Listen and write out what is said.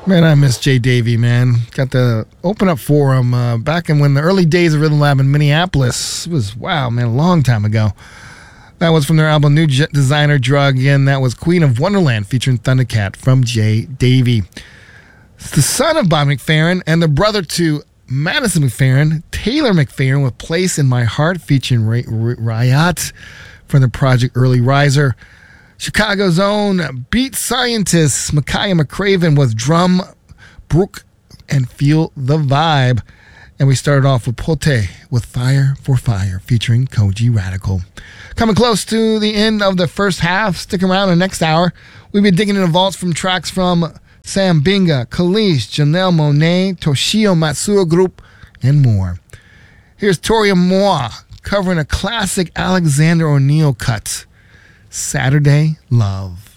Man, I miss Jay Davy, man. Got to open up for him back in when the early days of Rhythm Lab in Minneapolis. It was, wow, man, a long time ago. That was from their album New Designer Drug, and that was Queen of Wonderland featuring Thundercat from Jay Davy. It's the son of Bob McFerrin and the brother to Madison McFerrin, Taylor McFerrin with Place in My Heart featuring Riot from the project Early Riser. Chicago's own beat scientist Micaiah McCraven with Drum, Brook, and Feel the Vibe. And we started off with Pote with Fire for Fire featuring Koji Radical. Coming close to the end of the first half. Stick around in the next hour. We'll be digging in the vaults from tracks from Sam Binga, Khalees, Janelle Monáe, Toshio Matsuo Group, and more. Here's Tori Moa covering a classic Alexander O'Neal cut, Saturday Love.